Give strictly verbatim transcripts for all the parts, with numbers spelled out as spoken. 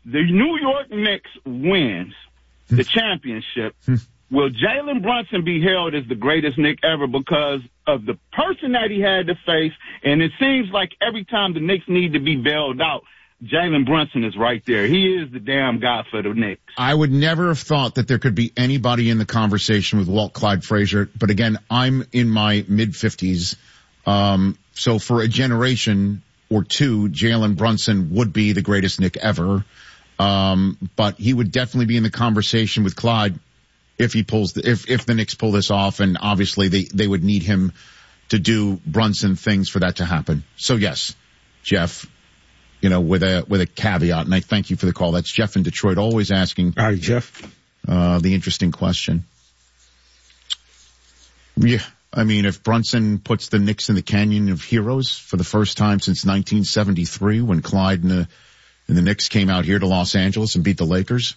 the New York Knicks wins the championship, will Jalen Brunson be hailed as the greatest Knick ever because of the person that he had to face? And it seems like every time the Knicks need to be bailed out, Jalen Brunson is right there. He is the damn guy for the Knicks. I would never have thought that there could be anybody in the conversation with Walt Clyde Frazier. But again, I'm in my mid-fifties. Um, so for a generation or two, Jalen Brunson would be the greatest Knick ever. Um, but he would definitely be in the conversation with Clyde if he pulls the, if, if the Knicks pull this off. And obviously they, they would need him to do Brunson things for that to happen. So yes, Jeff, you know, with a, with a caveat. And I thank you for the call. That's Jeff in Detroit, always asking. All right, Jeff. Uh, the interesting question. Yeah. I mean, if Brunson puts the Knicks in the Canyon of Heroes for the first time since nineteen seventy-three, when Clyde and the, and the Knicks came out here to Los Angeles and beat the Lakers,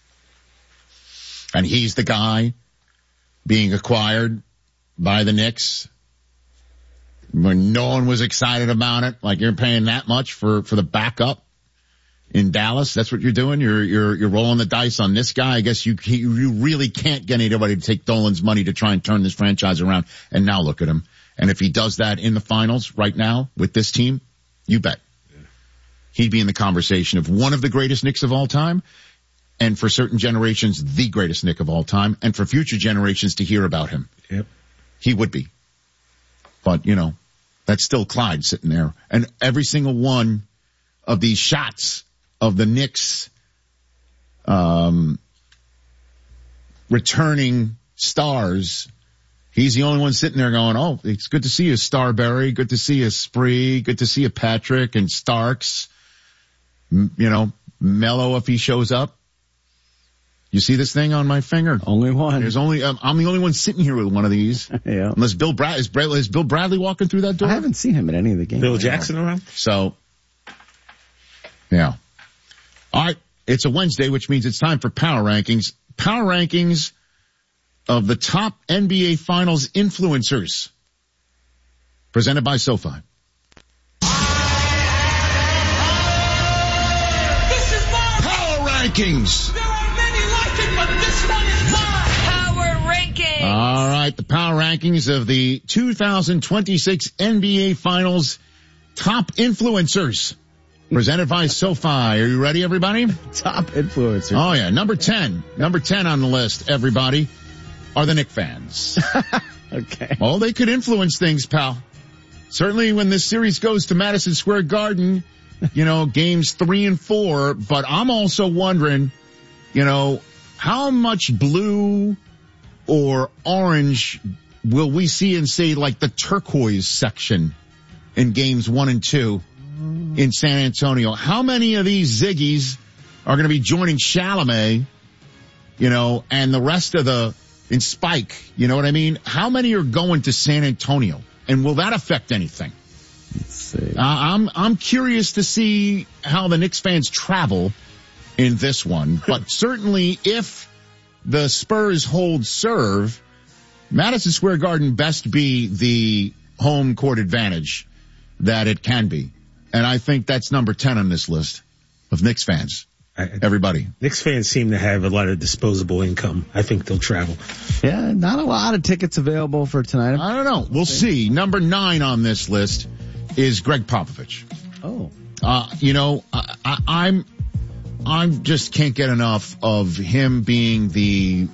and he's the guy being acquired by the Knicks when no one was excited about it, like you're paying that much for, for the backup in Dallas. That's what you're doing. You're, you're, you're rolling the dice on this guy. I guess you, you really can't get anybody to take Dolan's money to try and turn this franchise around. And now look at him. And if he does that in the finals right now with this team, you bet he'd be in the conversation of one of the greatest Knicks of all time. And for certain generations, the greatest Knick of all time. And for future generations to hear about him. Yep. He would be. But, you know, that's still Clyde sitting there. And every single one of these shots of the Knicks um, returning stars, he's the only one sitting there going, oh, it's good to see you, Starberry. Good to see you, Spree. Good to see you, Patrick and Starks. M- you know, Mello if he shows up. You see this thing on my finger? Only one. There's only, um, I'm the only one sitting here with one of these. Yeah. Unless Bill Brad, is, Brad, is Bill Bradley walking through that door? I haven't seen him at any of the games. Bill Jackson around? So, yeah. All right. It's a Wednesday, which means it's time for Power Rankings. Power Rankings of the top N B A Finals influencers. Presented by SoFi. This is my Power Rankings. There are many like it, but this one is mine. Power Rankings. All right. The Power Rankings of the two thousand twenty-six N B A Finals top influencers. Presented by SoFi. Are you ready, everybody? Top influencers. Oh, yeah. Number ten. Number ten on the list, everybody, are the Knick fans. Okay. Well, they could influence things, pal. Certainly when this series goes to Madison Square Garden, you know, games three and four. But I'm also wondering, you know, how much blue or orange will we see in, say, like the turquoise section in games one and two in San Antonio? How many of these Ziggies are going to be joining Chalamet, you know, and the rest of the, in Spike, you know what I mean? How many are going to San Antonio? And will that affect anything? Let's see. Uh, I'm, I'm curious to see how the Knicks fans travel in this one, but certainly if the Spurs hold serve, Madison Square Garden best be the home court advantage that it can be. And I think that's number ten on this list of Knicks fans. I, Everybody. Knicks fans seem to have a lot of disposable income. I think they'll travel. Yeah, not a lot of tickets available for tonight. I don't know. We'll see. Number nine on this list is Greg Popovich. Oh. Uh, you know, I, I, I'm, I'm just can't get enough of him being the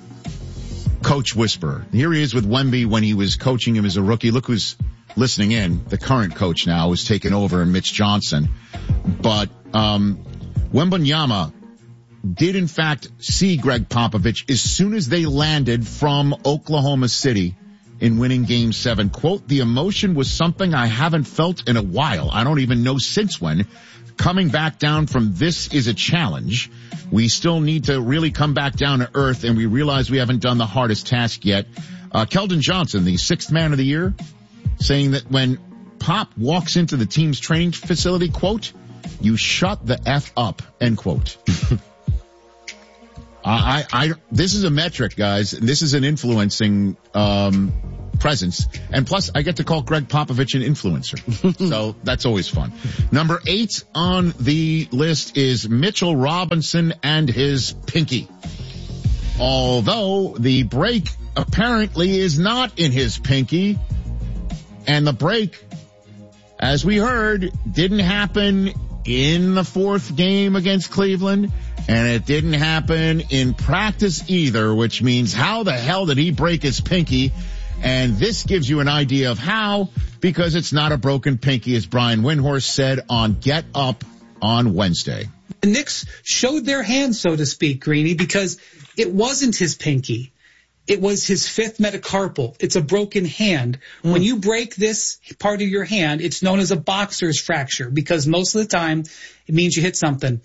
coach whisperer. Here he is with Wemby when he was coaching him as a rookie. Look who's listening in. The current coach now was taken over, Mitch Johnson. But, um, Wembanyama did in fact see Greg Popovich as soon as they landed from Oklahoma City in winning game seven. Quote, the emotion was something I haven't felt in a while. I don't even know since when. Coming back down from this is a challenge. We still need to really come back down to earth, and we realize we haven't done the hardest task yet. Uh, Keldon Johnson, the sixth man of the year, saying that when Pop walks into the team's training facility, quote, you shut the F up, end quote. I, I, I, this is a metric, guys. This is an influencing, um, presence. And plus, I get to call Greg Popovich an influencer. So that's always fun. Number eight on the list is Mitchell Robinson and his pinky. Although the break apparently is not in his pinky, and the break, as we heard, didn't happen in the fourth game against Cleveland, and it didn't happen in practice either, which means how the hell did he break his pinky? And this gives you an idea of how, because it's not a broken pinky, as Brian Windhorst said on Get Up on Wednesday. The Knicks showed their hand, so to speak, Greeny, because it wasn't his pinky. It was his fifth metacarpal. It's a broken hand. Mm. When you break this part of your hand, it's known as a boxer's fracture, because most of the time it means you hit something.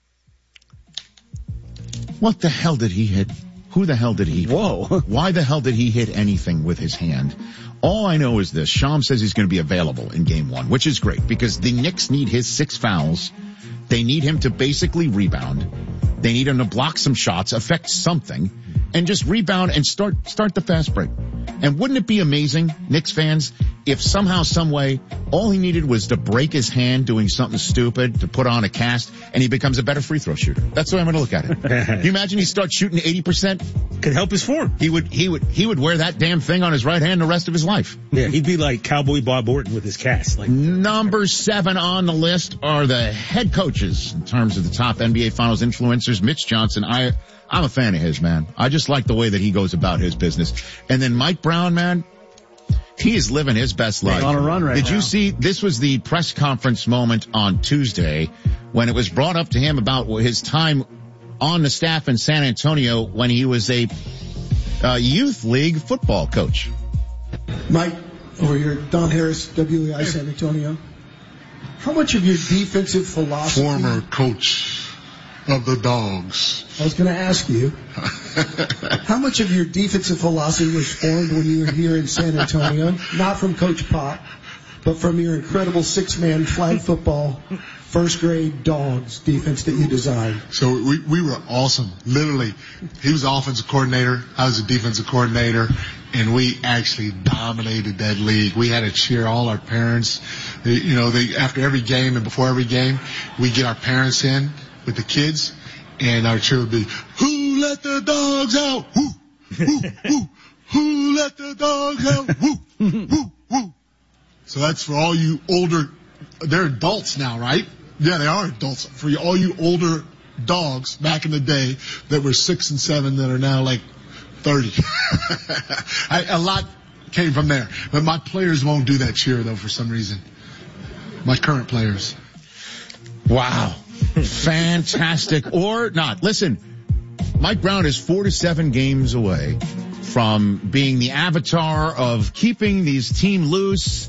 What the hell did he hit? Who the hell did he hit? Whoa. Why the hell did he hit anything with his hand? All I know is this. Sham says he's going to be available in game one, which is great because the Knicks need his six fouls. They need him to basically rebound. They need him to block some shots, affect something, and just rebound and start start the fast break. And wouldn't it be amazing, Knicks fans, if somehow, some way, all he needed was to break his hand doing something stupid, to put on a cast, and he becomes a better free throw shooter. That's the way I'm going to look at it. Can you imagine he starts shooting eighty percent? Could help his form. He would, he would, he would wear that damn thing on his right hand the rest of his life. Yeah, he'd be like Cowboy Bob Orton with his cast. Like Number seven on the list are the head coaches in terms of the top N B A Finals influencers. Mitch Johnson, I, I'm a fan of his, man. I just like the way that he goes about his business. And then Mike Brown, man, he is living his best life. On a run right Did now. you see, this was the press conference moment on Tuesday when it was brought up to him about his time on the staff in San Antonio when he was a uh, youth league football coach. Mike, over here, Don Harris, W E I San Antonio. How much of your defensive philosophy... Former coach of the Dogs. I was going to ask you, how much of your defensive philosophy was formed when you were here in San Antonio? Not from Coach Pop, but from your incredible six-man flag football first-grade Dogs defense that you designed. So we, we were awesome. Literally, he was the offensive coordinator. I was the defensive coordinator. And we actually dominated that league. We had to cheer all our parents. They, you know, they, after every game and before every game, we get our parents in with the kids, and our cheer would be, "Who let the dogs out? Woo, woo, woo. Who let the dogs out? Woo, woo, woo." So that's for all you older, they're adults now, right? Yeah, they are adults. For all you older dogs back in the day that were six and seven that are now like thirty. I, a lot came from there. But my players won't do that cheer, though, for some reason. My current players. Wow. Fantastic. Or not. Listen, Mike Brown is four to seven games away from being the avatar of keeping these team loose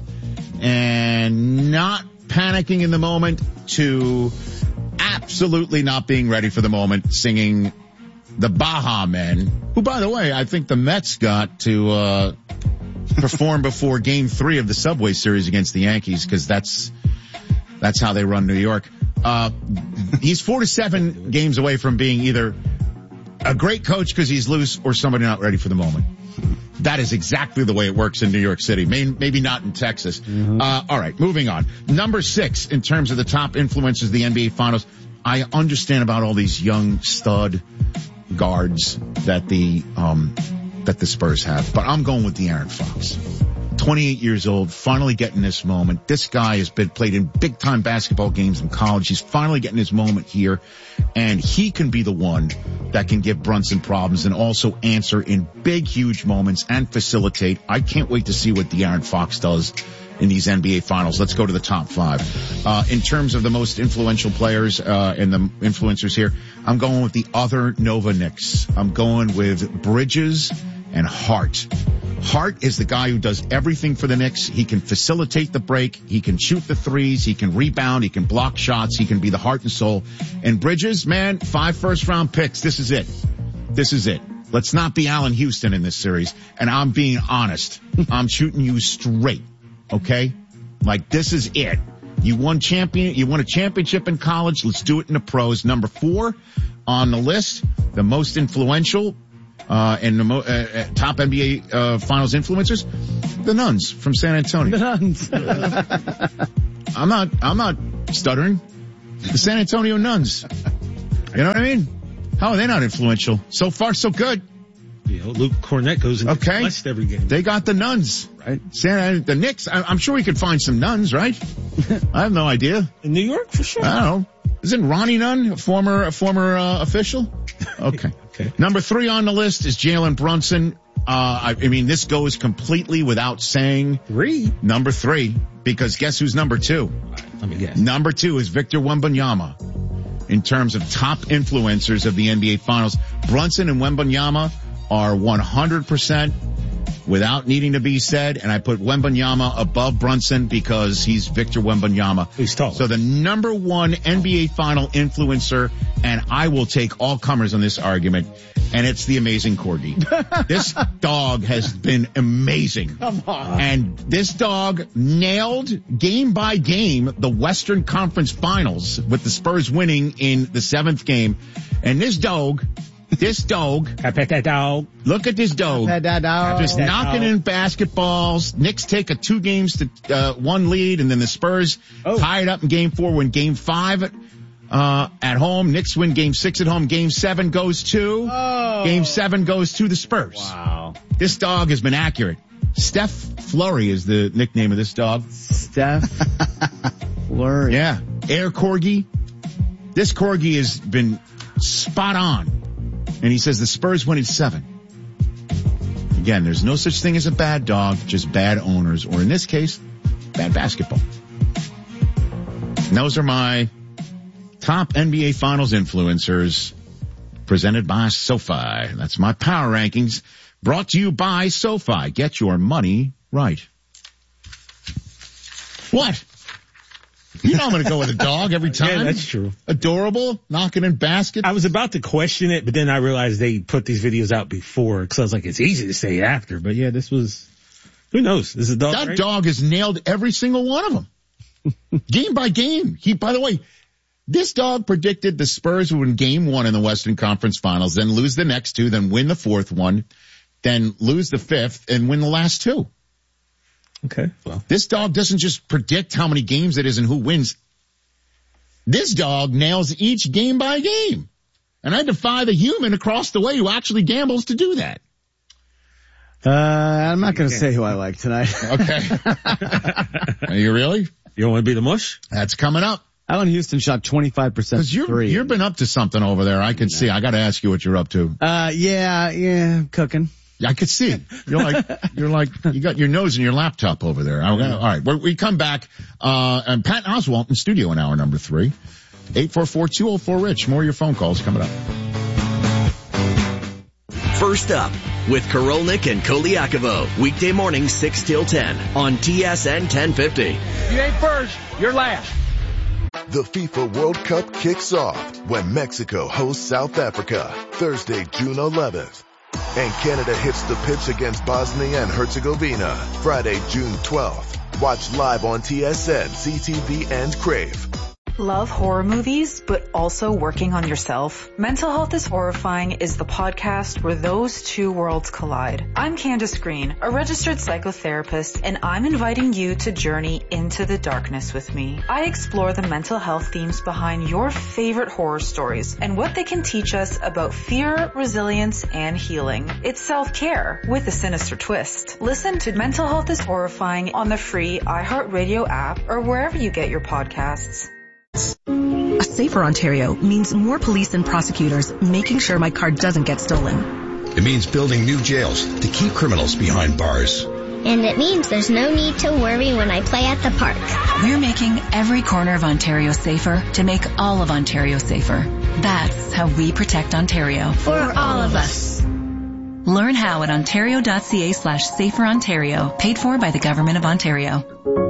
and not panicking in the moment to absolutely not being ready for the moment, singing the Baha Men, who, by the way, I think the Mets got to uh perform before game three of the Subway Series against the Yankees, because that's that's how they run New York. Uh he's four to seven games away from being either a great coach because he's loose or somebody not ready for the moment. That is exactly the way it works in New York City. Maybe not in Texas. Mm-hmm. Uh all right, moving on. Number six in terms of the top influences of the N B A Finals. I understand about all these young stud guards that the um that the Spurs have, but I'm going with De'Aaron Fox. twenty-eight years old, finally getting this moment. This guy has been played in big time basketball games in college. He's finally getting his moment here, and he can be the one that can give Brunson problems and also answer in big, huge moments and facilitate. I can't wait to see what De'Aaron Fox does in these N B A Finals. Let's go to the top five. Uh, in terms of the most influential players, uh, and the influencers here, I'm going with the other Nova Knicks. I'm going with Bridges and Hart. Hart is the guy who does everything for the Knicks. He can facilitate the break. He can shoot the threes. He can rebound. He can block shots. He can be the heart and soul. And Bridges, man, five first round picks. This is it. This is it. Let's not be Allen Houston in this series. And I'm being honest. I'm shooting you straight. Okay? Like, this is it. You won champion, you won a championship in college. Let's do it in the pros. Number four on the list, the most influential. Uh, and the mo- uh, uh, top N B A uh, Finals influencers, the Nuns from San Antonio. The Nuns. I'm not, I'm not stuttering. The San Antonio Nuns. You know what I mean? How are they not influential? So far, so good. You know, Luke Cornett goes and gets Okay. blessed every game. They got the Nuns. Right. Santa, the Knicks, I, I'm sure we could find some nuns, right? I have no idea. In New York, for sure. I don't know. Isn't Ronnie Nunn a former, a former, uh, official? Okay. Okay. Number three on the list is Jalen Brunson. Uh, I, I mean, this goes completely without saying. Three. Number three, because guess who's number two? Let me guess. Number two is Victor Wembanyama in terms of top influencers of the N B A Finals. Brunson and Wembanyama are one hundred percent without needing to be said, and I put Wembanyama above Brunson because he's Victor Wembanyama. He's tall. So the number one N B A Final influencer, and I will take all comers on this argument, and it's the amazing Corgi. This dog has been amazing. Come on. And this dog nailed game by game the Western Conference Finals with the Spurs winning in the seventh game. And this dog, this dog, I pet that dog. look at this dog. Pet that dog. Just That knocking dog. in basketballs. Knicks take a two games to uh, one lead, and then the Spurs Oh. tie it up in game four, win game five uh, at home. Knicks win game six at home. Game seven goes to, Oh. game seven goes to the Spurs. Wow. This dog has been accurate. Steph Flurry is the nickname of this dog. Steph Flurry. Yeah. Air Corgi. This Corgi has been spot on. And he says the Spurs win in seven. Again, there's no such thing as a bad dog, just bad owners, or in this case, bad basketball. And those are my top N B A Finals influencers presented by SoFi. That's my power rankings brought to you by SoFi. Get your money right. What? You know I'm going to go with a dog every time. Yeah, that's true. Adorable, knocking in baskets. I was about to question it, but then I realized they put these videos out before, because I was like, it's easy to say after. But yeah, this was, who knows? This is a dog, That right? dog has nailed every single one of them. Game by game. He, by the way, this dog predicted the Spurs would win game one in the Western Conference Finals, then lose the next two, then win the fourth one, then lose the fifth, and win the last two. Okay. Well, This dog doesn't just predict how many games it is and who wins. This dog nails each game by game. And I defy the human across the way who actually gambles to do that. Uh, I'm not going to say who I like tonight. Okay. Are you really? you don't want to be the mush? That's coming up. Allen Houston shot twenty-five percent Because you're, three. you've been up to something over there. I can see. I got to ask you what you're up to. Uh, yeah, yeah, I'm cooking. I could see it. You're like, you're like, you got your nose in your laptop over there. All right. We we come back, uh, and Pat Oswalt in studio in hour number three. eight four four, two oh four, RICH. More of your phone calls coming up. First up with Korolnik and Koliakovo. Weekday morning six till ten on T S N ten fifty. You ain't first, you're last. The FIFA World Cup kicks off when Mexico hosts South Africa Thursday, June eleventh. And Canada hits the pitch against Bosnia and Herzegovina Friday, June twelfth. Watch live on T S N, C T V, and Crave. Love horror movies, but also working on yourself? Mental Health is Horrifying is the podcast where those two worlds collide. I'm Candace Green, a registered psychotherapist, and I'm inviting you to journey into the darkness with me. I explore the mental health themes behind your favorite horror stories and what they can teach us about fear, resilience, and healing. It's self-care with a sinister twist. Listen to Mental Health is Horrifying on the free iHeartRadio app or wherever you get your podcasts. A safer Ontario means more police and prosecutors making sure my car doesn't get stolen. It means building new jails to keep criminals behind bars. And it means there's no need to worry when I play at the park. We're making every corner of Ontario safer to make all of Ontario safer. That's how we protect Ontario. For all of us. Learn how at ontario.ca slash safer Ontario, paid for by the Government of Ontario.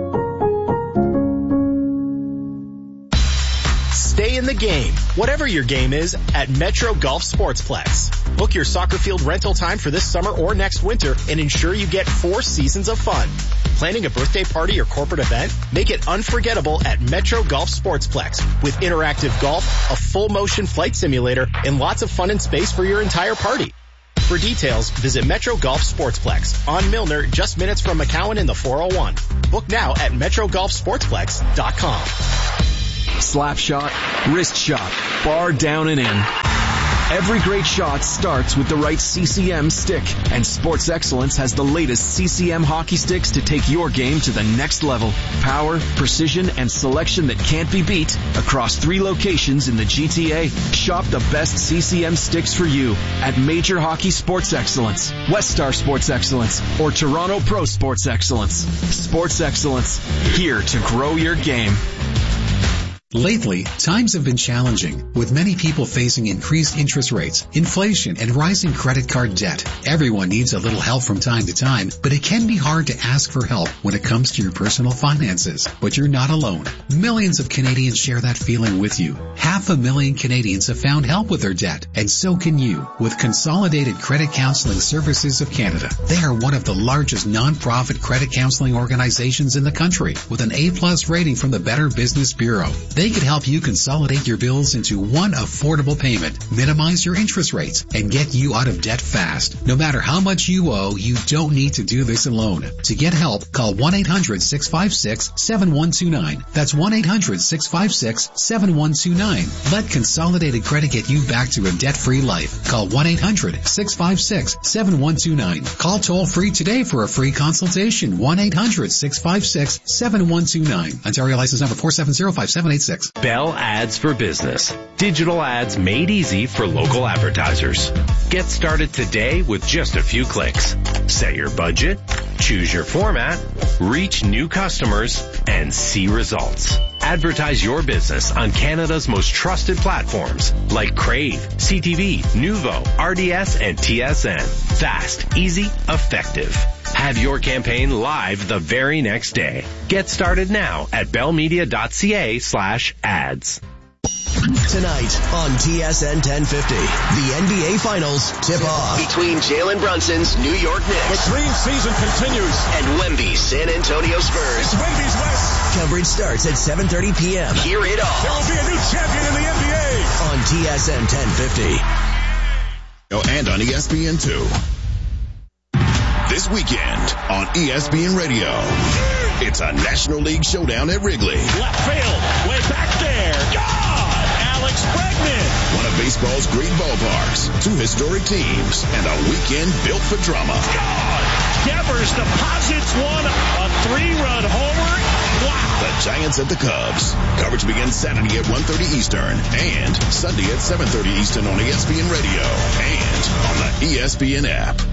Stay in the game, whatever your game is, at Metro Golf Sportsplex. Book your soccer field rental time for this summer or next winter and ensure you get four seasons of fun. Planning a birthday party or corporate event? Make it unforgettable at Metro Golf Sportsplex with interactive golf, a full motion flight simulator, and lots of fun and space for your entire party. For details, visit Metro Golf Sportsplex on Milner, just minutes from McCowan in the four oh one. Book now at metro golf sportsplex dot com. Slap shot, wrist shot, bar down and in. Every great shot starts with the right C C M stick, and Sports Excellence has the latest C C M hockey sticks to take your game to the next level. Power, precision, and selection that can't be beat across three locations in the G T A. Shop the best C C M sticks for you at Major Hockey Sports Excellence, West Star Sports Excellence, or Toronto Pro Sports Excellence. Sports Excellence, here to grow your game. Lately, times have been challenging, with many people facing increased interest rates, inflation, and rising credit card debt. Everyone needs a little help from time to time, but it can be hard to ask for help when it comes to your personal finances. But you're not alone. Millions of Canadians share that feeling with you. Half a million Canadians have found help with their debt, and so can you, with Consolidated Credit Counseling Services of Canada. They are one of the largest non-profit credit counseling organizations in the country, with an A-plus rating from the Better Business Bureau. They can help you consolidate your bills into one affordable payment, minimize your interest rates, and get you out of debt fast. No matter how much you owe, you don't need to do this alone. To get help, call one eight hundred six five six seven one two nine. That's one eight hundred six five six seven one two nine. Let Consolidated Credit get you back to a debt-free life. Call one eight hundred six five six seven one two nine. Call toll-free today for a free consultation. one eight hundred six five six seven one two nine. Ontario license number four seven zero five seven eight six. Bell Ads for Business. Digital ads made easy for local advertisers. Get started today with just a few clicks. Set your budget, choose your format, reach new customers, and see results. Advertise your business on Canada's most trusted platforms like Crave, C T V, Nuvo, R D S, and T S N. Fast, easy, effective. Have your campaign live the very next day. Get started now at bellmedia.ca slash ads. Tonight on T S N ten fifty, the N B A Finals tip-off between Jalen Brunson's New York Knicks. The dream season continues. And Wemby's San Antonio Spurs. It's Wemby's West. Coverage starts at seven thirty p.m. Hear it all. There will be a new champion in the N B A. On T S N ten fifty. Oh, and on E S P N two. This weekend on E S P N Radio, it's a National League showdown at Wrigley. Left field, way back there. God! Alex Bregman. One of baseball's great ballparks, two historic teams, and a weekend built for drama. God! Devers deposits one, a three-run homer. Wow! The Giants at the Cubs. Coverage begins Saturday at one thirty Eastern and Sunday at seven thirty Eastern on E S P N Radio and on the E S P N app.